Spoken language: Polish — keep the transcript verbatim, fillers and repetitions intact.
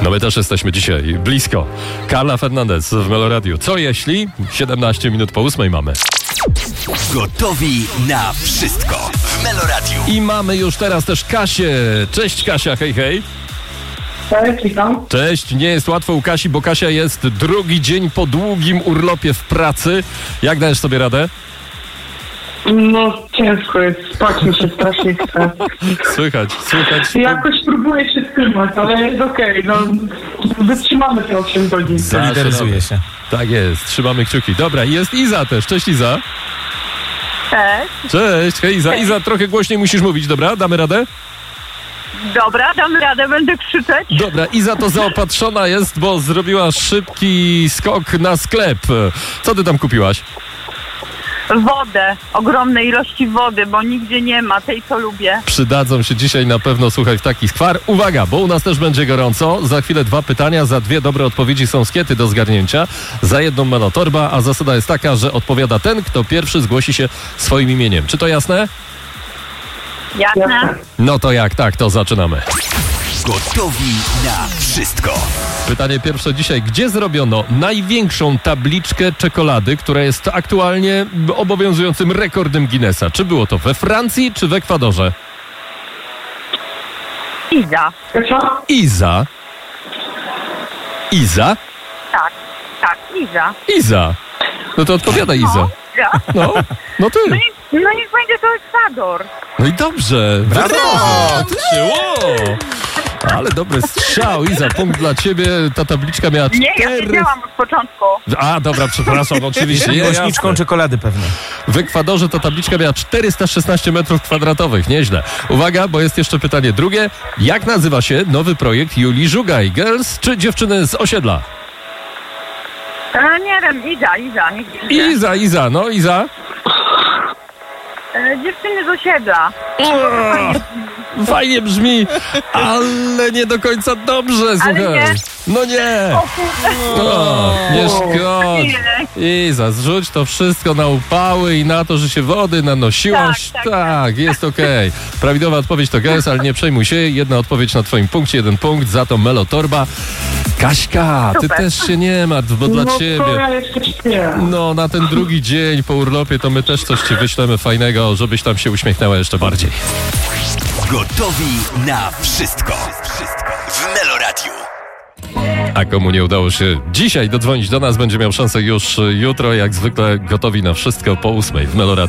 No my też jesteśmy dzisiaj blisko. Carla Fernandez w Meloradiu. Co jeśli? siedemnaście minut po ósmej mamy. Gotowi na wszystko w Meloradiu. I mamy już teraz też Kasię. Cześć Kasia, hej hej. Cześć, witam. Cześć, nie jest łatwo u Kasi, bo Kasia jest drugi dzień po długim urlopie w pracy. Jak dajesz sobie radę? No ciężko jest, spać mi się strasznie chce. Słychać, słychać. Jakoś próbuję się trzymać, ale jest okej, no wytrzymamy te osiem godzin. Solidaryzuję się. Tak jest, trzymamy kciuki. Dobra, i jest Iza też. Cześć Iza. Cześć. Cześć, hej Iza. Iza, trochę głośniej musisz mówić, dobra? Damy radę? Dobra, dam radę, będę krzyczeć. Dobra, Iza to zaopatrzona jest, bo zrobiła szybki skok na sklep. Co ty tam kupiłaś? Wodę, ogromne ilości wody, bo nigdzie nie ma tej, co lubię. Przydadzą się dzisiaj na pewno, słuchaj, w taki skwar. Uwaga, bo u nas też będzie gorąco. Za chwilę dwa pytania, za dwie dobre odpowiedzi są skiety do zgarnięcia. Za jedną melotorba, a zasada jest taka, że odpowiada ten, kto pierwszy zgłosi się swoim imieniem. Czy to jasne? Jasne? No to jak tak, to zaczynamy. Gotowi na wszystko. Pytanie pierwsze dzisiaj. Gdzie zrobiono największą tabliczkę czekolady, która jest aktualnie obowiązującym rekordem Guinnessa? Czy było to we Francji, czy w Ekwadorze? Iza. Co? Iza. Iza? Tak, tak, Iza. Iza. No to odpowiada Iza. No, Iza. No, no ty. No, i, no niech będzie to Ekwador. No i dobrze. Brawo! Brawo! Ale dobry strzał, Iza. Punkt dla ciebie. Ta tabliczka miała Nie, ja cztery... wiedziałam od początku. A, dobra, przepraszam, oczywiście. Nie, Głośniczką jasne. czekolady pewnie. W Ekwadorze ta tabliczka miała czterysta szesnaście metrów kwadratowych. Nieźle. Uwaga, bo jest jeszcze pytanie drugie. Jak nazywa się nowy projekt Julii Żugaj? Girls czy dziewczyny z osiedla? E, nie wiem, Iza, Iza, niech będzie. Iza, Iza, no Iza. E, dziewczyny z osiedla. Fajnie brzmi, ale nie do końca dobrze, słuchaj. nie. No nie. O kurde. O, nie szkodzi. Nie. Iza, zrzuć to wszystko na upały i na to, że się wody nanosiłaś. Tak, Tak, tak, jest okej. Prawidłowa odpowiedź to Gers, ale nie przejmuj się. Jedna odpowiedź na twoim punkcie, jeden punkt, za to Melotorba. Kaśka, ty Super. też się nie martw, bo dla no ciebie... to ja jeszcze śpię. No, na ten drugi dzień po urlopie to my też coś ci wyślemy fajnego, żebyś tam się uśmiechnęła jeszcze bardziej. Gotowi na wszystko. Wszystko w Meloradiu. A komu nie udało się dzisiaj dodzwonić do nas, będzie miał szansę już jutro, jak zwykle gotowi na wszystko po ósmej w Meloradiu.